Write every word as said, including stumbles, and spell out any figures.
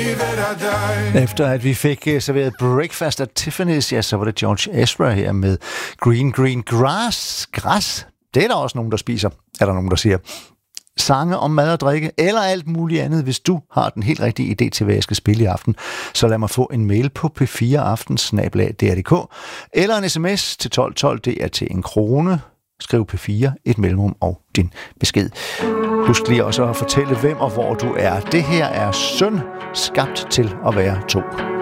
Efter at vi fik serveret Breakfast at Tiffany's, ja, så var det George Ezra her med Green Green Grass. Græs, det er der også nogen, der spiser. Er der nogen, der siger. Sange om mad og drikke, eller alt muligt andet. Hvis du har den helt rigtige idé til, hvad jeg skal spille i aften, så lad mig få en mail på p fire aftens snabel-a d r punktum d k, eller en sms til tolv tolv, det er til en krone. Skriv P fire, et mellemrum og din besked. Husk lige også at fortælle, hvem og hvor du er. Det her er Søn, skabt til at være to.